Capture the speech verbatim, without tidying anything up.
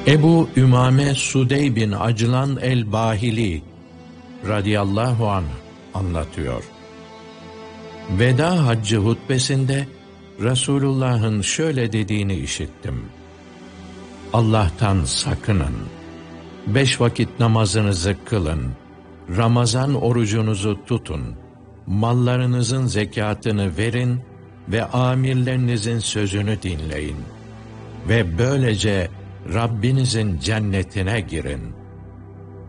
Ebu Ümame Sudey bin Aclan el-Bahili radıyallahu anh anlatıyor. Veda haccı hutbesinde Resulullah'ın şöyle dediğini işittim. Allah'tan sakının, beş vakit namazınızı kılın, Ramazan orucunuzu tutun, mallarınızın zekatını verin ve amirlerinizin sözünü dinleyin ve böylece Rabbinizin cennetine girin.